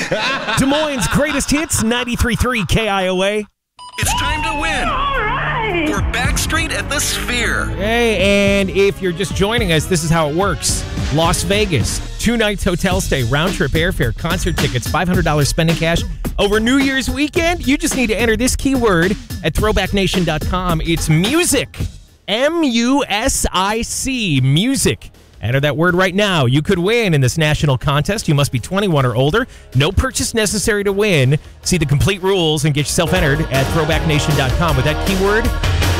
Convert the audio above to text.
Des Moines' greatest hits, 93.3 KIOA. It's time to win. All right. We're Backstreet at the Sphere. Hey, and if you're just joining us, this is how it works. Las Vegas, 2 nights hotel stay, round-trip airfare, concert tickets, $500 spending cash over New Year's weekend. You just need to enter this keyword at throwbacknation.com. It's music. M-U-S-I-C, music. Enter that word right now. You could win in this national contest. You must be 21 or older. No purchase necessary to win. See the complete rules and get yourself entered at throwbacknation.com. With that keyword,